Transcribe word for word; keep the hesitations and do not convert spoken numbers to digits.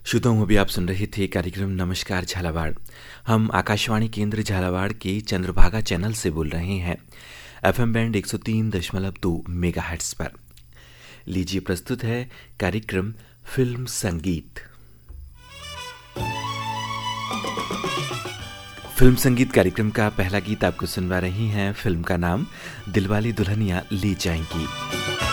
श्रोताओं, अभी आप सुन रहे थे कार्यक्रम नमस्कार झालावाड़। हम आकाशवाणी केंद्र झालावाड़ के चंद्रभागा चैनल से बोल रहे हैं, एफएम बैंड एक सौ तीन दशमलव दो मेगाहर्ट्ज पर। लीजिए प्रस्तुत है कार्यक्रम फिल्म संगीत। फिल्म संगीत कार्यक्रम का पहला गीत आपको सुनवा रही हैं। फिल्म का नाम दिलवाली दुल्हनिया ले जाएंगी।